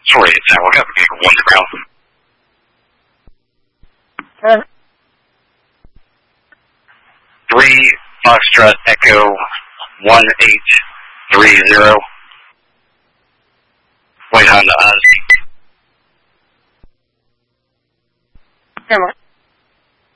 Sorry, it's Tower. Have a good one ground. 3 Foxtrot Echo 1830. White Honda Odyssey.